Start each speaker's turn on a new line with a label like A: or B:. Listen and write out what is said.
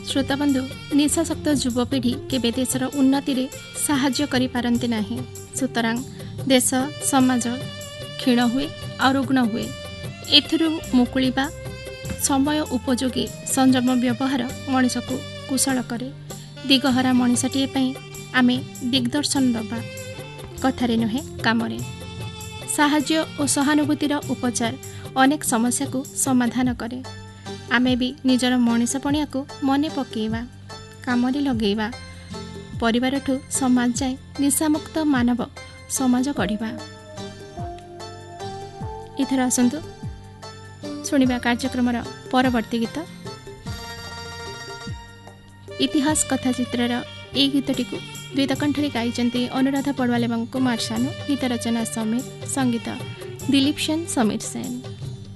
A: श्रोताबंधु निशाशक्त युवपीढ़ी केबे देशर उन्नति रे साहाय्य करि पारंती नाही। सुतरां देश समाज क्षीण हुए और रुग्ण हुए। एथिरु मुकुलिबा समय उपयोगी संयम व्यवहार मनीष को कुशल करे। दिगहरा मनीषटीए पई आमे दिग्दर्शन दबा कथारे नुहे कामरे। साहाय्य और सहानुभूतिर उपचार अनेक समस्या को समाधान करे। आमे भी निजर मनीषपणिया को मने पकेवा कामरे लगेवा। परिवार ठू समाज जाए निशामुक्त मानव समाज गढ़िबा। इथर आसंतु शुणिबा कार्यक्रमर परवर्ती गीत। इतिहास कथाचित्रर ए गीतटी को द्वैतकंठरे गाइचंती अनुराधा पड़वाल एवं कुमार सानू। गीत रचना समीर, संगीत दिलीप सेन, समीर सेन।